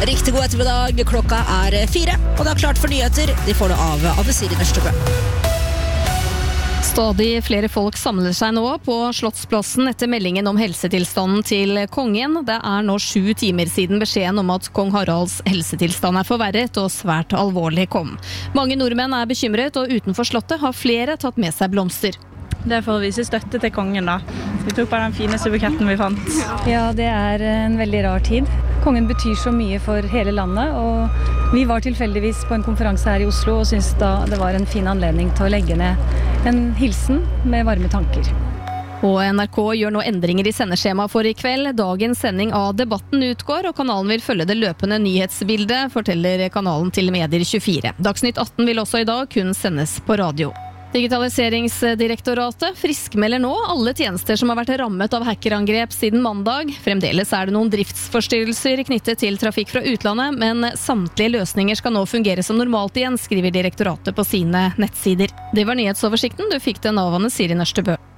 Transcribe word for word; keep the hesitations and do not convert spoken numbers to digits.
Riktig god ettermiddag, klokka er fire, og det er klart for nyheter. De får det av Anne Siri Nørstebø. Stadig flere folk samler seg nå på Slottsplassen etter meldingen om helsetilstanden til kongen. Det er nå sju timer siden beskjeden om at kong Haralds helsetilstand er forverret og svært alvorlig kom. Mange nordmenn er bekymret, og utenfor slottet har flere tatt med seg blomster. Det er for å vise støtte til kongen da. Vi tok bare den fineste buketten vi fant. Ja, det er en veldig rar tid. Kongen betyr så mye for hele landet, og vi var tilfeldigvis på en konferanse her i Oslo og syntes da det var en fin anledning til å legge ned en hilsen med varme tanker. Og N R K gjør nå endringer i sendeskjema for i kveld. Dagens sending av Debatten utgår, og kanalen vil følge det løpende nyhetsbildet, forteller kanalen til Medier tjuefire. Dagsnytt atten vil også i dag kun sendes på radio. Digitaliseringsdirektoratet friskmelder nå alle tjenester som har vært rammet av hackerangrep siden mandag. Fremdeles er det noen driftsforstyrrelser knyttet til trafikk fra utlandet, men samtlige løsninger skal nå fungere som normalt igjen, skriver direktoratet på sine nettsider. Det var nyhetsoversikten. Du fikk den av Anne Siri Nørstebø.